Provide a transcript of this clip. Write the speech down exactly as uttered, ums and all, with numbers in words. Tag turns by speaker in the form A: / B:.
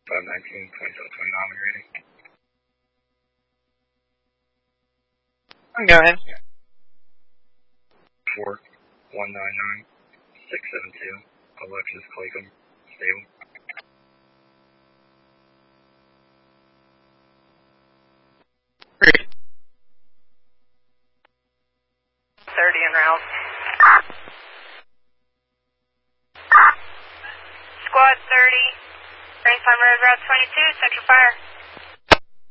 A: five nineteen, twenty-seven twenty-nine, we ready?
B: Go ahead.
A: four one nine nine six seven two, Alexis Claycomb, stable.
B: Great.
C: thirty en route. Squad thirty, Range Road, Route twenty-two, sector fire.